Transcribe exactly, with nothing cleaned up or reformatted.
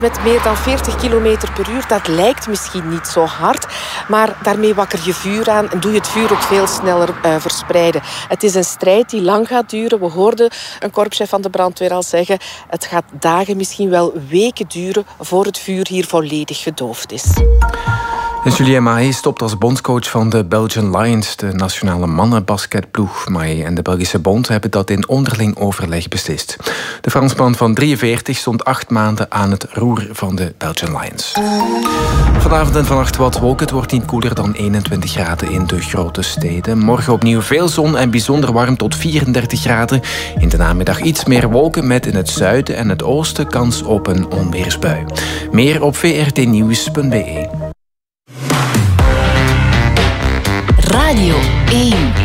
Met meer dan veertig kilometer per uur, dat lijkt misschien niet zo hard, maar daarmee wakker je vuur aan en doe je het vuur ook veel sneller uh, verspreiden. Het is een strijd die lang gaat duren. We hoorden een korpschef van de brandweer al zeggen, het gaat dagen, misschien wel weken duren voor het vuur hier volledig gedoofd is. En Julien Mahé stopt als bondscoach van de Belgian Lions, de nationale mannenbasketploeg. Mahé en de Belgische bond hebben dat in onderling overleg beslist. De Fransman van drieënveertig stond acht maanden aan het roer van de Belgian Lions. Vanavond en vannacht wat wolken. Het wordt niet koeler dan eenentwintig graden in de grote steden. Morgen opnieuw veel zon en bijzonder warm tot vierendertig graden. In de namiddag iets meer wolken met in het zuiden en het oosten kans op een onweersbui. Meer op v r t nieuws punt b e. Radio één.